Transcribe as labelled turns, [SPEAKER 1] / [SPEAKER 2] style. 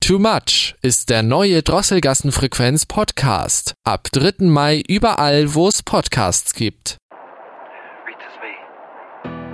[SPEAKER 1] Too Much ist der neue Drosselgassen-Frequenz-Podcast. Ab 3. Mai überall, wo es Podcasts gibt.